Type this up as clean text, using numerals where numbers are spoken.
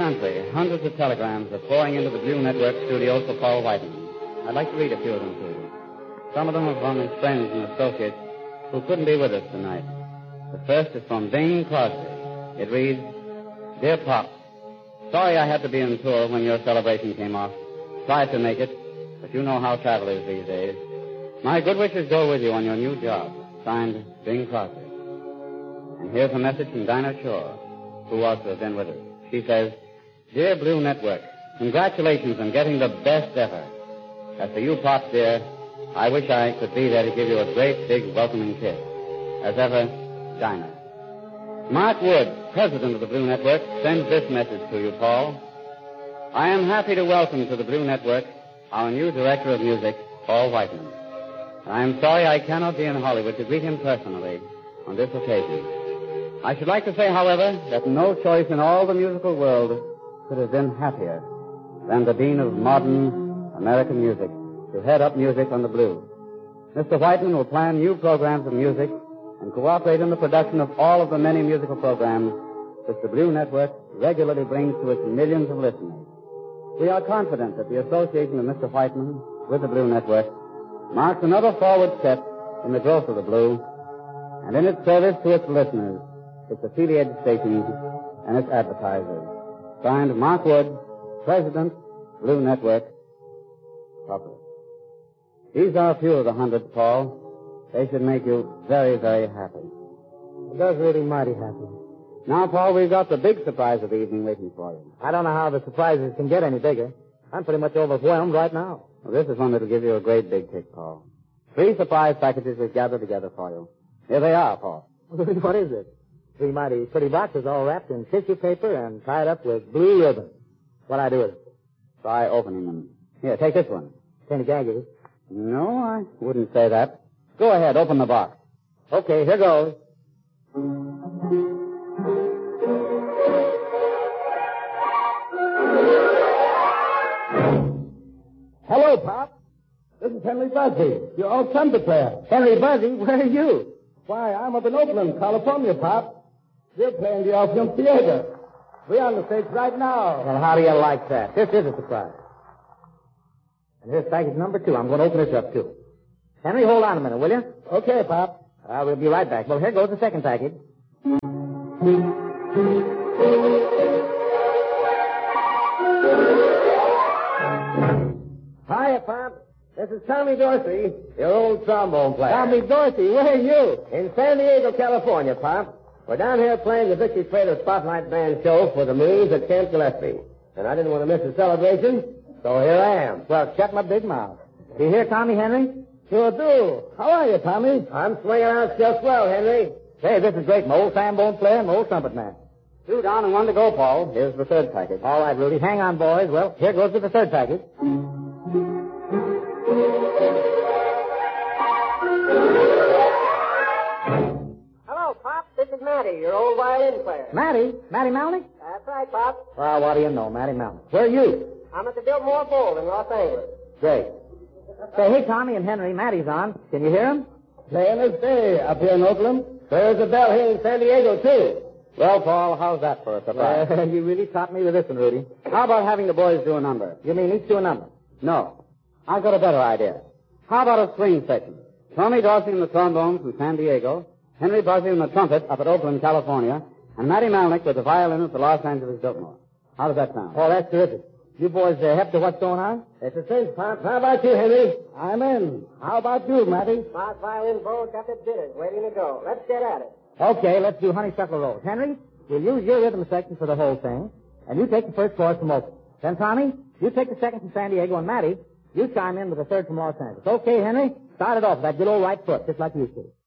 country, hundreds of telegrams are pouring into the Blue Network studios for Paul Whiteman. I'd like to read a few of them to you. Some of them are from his friends and associates who couldn't be with us tonight. The first is from Bing Crosby. It reads, Dear Pop, sorry I had to be on tour when your celebration came off. Tried to make it, but you know how travel is these days. My good wishes go with you on your new job. Signed, Bing Crosby. And here's a message from Dinah Shore, who also has been with us. She says, Dear Blue Network, congratulations on getting the best ever. As for you, Pop, dear, I wish I could be there to give you a great, big, welcoming kiss. As ever, Dinah. Mark Wood, president of the Blue Network, sends this message to you, Paul. I am happy to welcome to the Blue Network our new director of music, Paul Whiteman. I am sorry I cannot be in Hollywood to greet him personally on this occasion. I should like to say, however, that no choice in all the musical world could have been happier than the dean of modern American music to head up music on the Blue. Mr. Whiteman will plan new programs of music and cooperate in the production of all of the many musical programs which the Blue Network regularly brings to its millions of listeners. We are confident that the association of Mr. Whiteman with the Blue Network marks another forward step in the growth of the Blue and in its service to its listeners, its affiliated stations, and its advertisers. Signed, Mark Wood, President, Blue Network, Public. These are a few of the 100, Paul. They should make you very, very happy. It does really mighty happy. Now, Paul, we've got the big surprise of the evening waiting for you. I don't know how the surprises can get any bigger. I'm pretty much overwhelmed right now. Well, this is one that'll give you a great big kick, Paul. 3 surprise packages we've gathered together for you. Here they are, Paul. What is it? 3 mighty pretty boxes all wrapped in tissue paper and tied up with blue ribbon. What'd I do with it? Try opening them. Here, take this one. Tenny Gaggy. No, I wouldn't say that. Go ahead, open the box. Okay, here goes. Hello, Pop. This is Henry Buzzy, your old trumpet player. Henry Buzzy? Where are you? Why, I'm up in Oakland, California, Pop. We're playing the Orpheum Theater. We're on the stage right now. Well, how do you like that? This is a surprise. And here's package number 2. I'm going to open this up, too. Henry, hold on a minute, will you? Okay, Pop. We'll be right back. Well, here goes the second package. Hiya, Pop. This is Tommy Dorsey, your old trombone player. Tommy Dorsey, where are you? In San Diego, California, Pop. We're down here playing the Victory Trader Spotlight Band show for the Marines at Camp Gillespie. And I didn't want to miss the celebration, so here I am. Well, shut my big mouth. Do you hear Tommy, Henry? Sure do. How are you, Tommy? I'm swinging out just well, Henry. Hey, this is great. My old trombone player and my old trumpet man. 2 down and 1 to go, Paul. Here's the 3rd package. All right, Rudy. Hang on, boys. Well, here goes with the 3rd package. Hello, Pop. This is Matty, your old violin player. Matty? Matty Malnick? That's right, Pop. Well, what do you know, Matty Malnick? Where are you? I'm at the Biltmore Bowl in Los Angeles. Great. Say, hey, Tommy and Henry, Matty's on. Can you hear him? Playing his day up here in Oakland. There's a bell here in San Diego, too. Well, Paul, how's that for a surprise? You really taught me with this one, Rudy. How about having the boys do a number? You mean each do a number? No. I've got a better idea. How about a swing section? Tommy Dorsey in the trombone from San Diego, Henry Buzzy in the trumpet up at Oakland, California, and Matty Malnick with the violin at the Los Angeles Biltmore. How does that sound? Oh, that's terrific. You boys hep to what's going on? It's a cinch, Pop. How about you, Henry? I'm in. How about you, Matty? My violin bow got the jitters waiting to go. Let's get at it. Okay, let's do Honeysuckle Rose. Henry, we'll use your rhythm section for the whole thing, and you take the first chorus from Oakland. Then, Tommy, you take the second from San Diego, and Matty, you chime in with the third from Los Angeles. Okay, Henry? Start it off with that good old right foot, just like you used to.